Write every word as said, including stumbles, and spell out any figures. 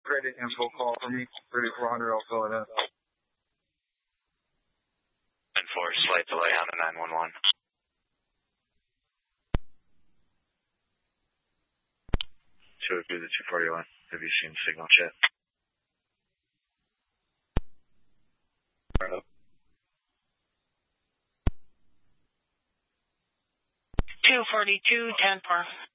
credit info call for me, thirty-four hundred, I'll fill it in. Enforce, slight delay on the nine one one. two oh two to two forty-one. Have you seen signal chat? Hello. two forty-two, ten four.